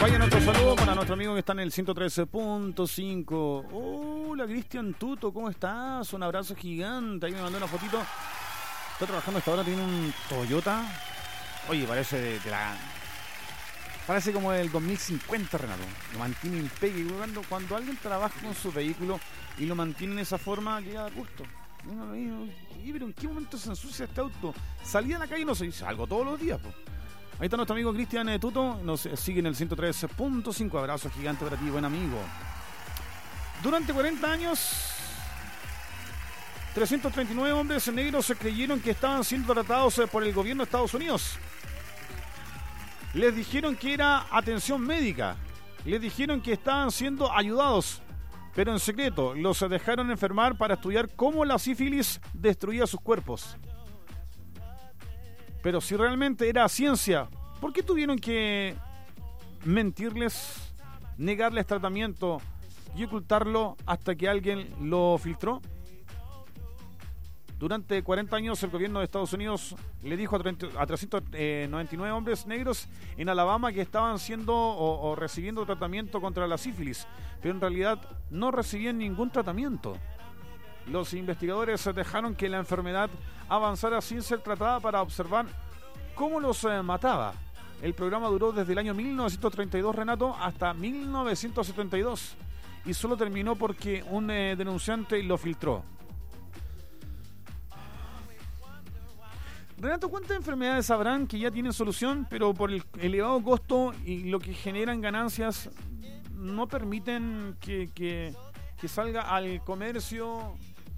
Vaya nuestro saludo para nuestro amigo que está en el 113.5. Hola, Cristian Tuto, ¿cómo estás? Un abrazo gigante. Ahí me mandó una fotito. Está trabajando hasta ahora, tiene un Toyota. Oye, parece parece como del 2050, Renato. Lo mantiene en pegue. Cuando alguien trabaja con su vehículo y lo mantiene en esa forma, llega a gusto. Pero ¿en qué momento se ensucia este auto? Salía a la calle y no se dice algo todos los días, po. Ahí está nuestro amigo Cristian Tuto, nos sigue en el 103.5. Abrazo gigante para ti, buen amigo. Durante 40 años, 339 hombres negros se creyeron que estaban siendo tratados por el gobierno de Estados Unidos. Les dijeron que era atención médica. Les dijeron que estaban siendo ayudados. Pero en secreto, los dejaron enfermar para estudiar cómo la sífilis destruía sus cuerpos. Pero si realmente era ciencia, ¿por qué tuvieron que mentirles, negarles tratamiento y ocultarlo hasta que alguien lo filtró? Durante 40 años el gobierno de Estados Unidos le dijo a 399 hombres negros en Alabama que estaban siendo o recibiendo tratamiento contra la sífilis, pero en realidad no recibían ningún tratamiento. Los investigadores dejaron que la enfermedad avanzara sin ser tratada para observar cómo los mataba. El programa duró desde el año 1932, Renato, hasta 1972 y solo terminó porque un denunciante lo filtró. Renato, ¿cuántas enfermedades habrán que ya tienen solución, pero por el elevado costo y lo que generan ganancias no permiten que salga al comercio?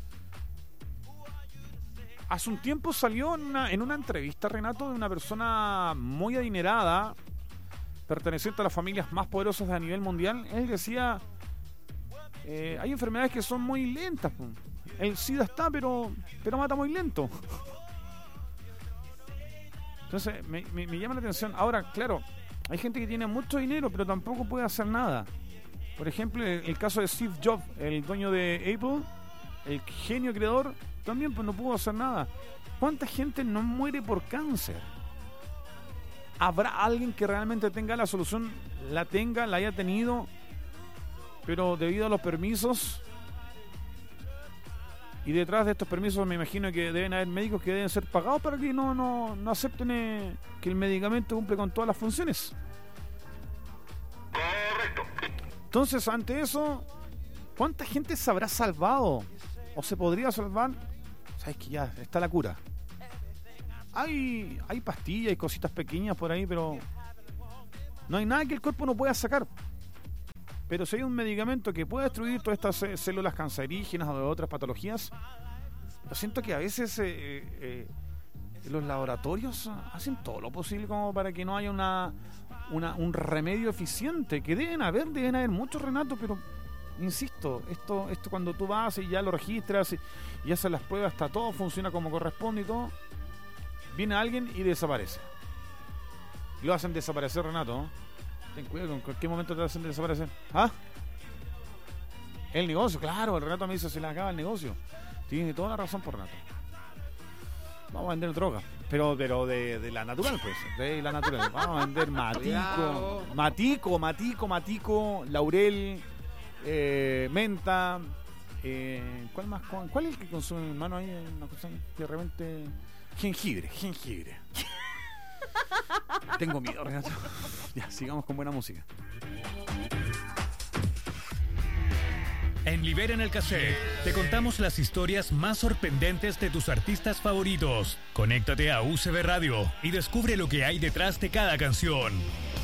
Hace un tiempo salió en una entrevista, Renato, de una persona muy adinerada, perteneciente a las familias más poderosas a nivel mundial. Él decía, hay enfermedades que son muy lentas. El SIDA está, pero mata muy lento. Entonces me llama la atención. Ahora, claro, hay gente que tiene mucho dinero, pero tampoco puede hacer nada. Por ejemplo, el caso de Steve Jobs, el dueño de Apple, el genio creador, también pues no pudo hacer nada. ¿Cuánta gente no muere por cáncer? ¿Habrá alguien que realmente tenga la solución, la haya tenido, pero debido a los permisos? Y detrás de estos permisos me imagino que deben haber médicos que deben ser pagados para que no acepten que el medicamento cumple con todas las funciones. Correcto. Entonces, ante eso, ¿cuánta gente se habrá salvado? ¿O se podría salvar? Sabes que ya está la cura. Hay pastillas y cositas pequeñas por ahí, pero no hay nada que el cuerpo no pueda sacar. Pero si hay un medicamento que puede destruir todas estas células cancerígenas o de otras patologías, yo siento que a veces los laboratorios hacen todo lo posible como para que no haya un remedio eficiente, que deben haber muchos, Renato, pero insisto, esto cuando tú vas y ya lo registras y haces las pruebas, hasta todo funciona como corresponde y todo, viene alguien y desaparece. Lo hacen desaparecer, Renato, ¿no? Ten cuidado, en cualquier momento te hacen desaparecer. ¿Ah? El negocio, claro, el Renato me dice, se le acaba el negocio. Tiene toda la razón por Renato. Vamos a vender droga, pero de la natural, pues, de la natural. Vamos a vender matico, laurel, menta. ¿Cuál más? ¿Cuál es el que consume mi hermano ahí? Una cosa que de repente... Jengibre. Tengo miedo, Renato. Ya, sigamos con buena música. En Libera en el Cassette te contamos las historias más sorprendentes de tus artistas favoritos. Conéctate a UCB Radio y descubre lo que hay detrás de cada canción.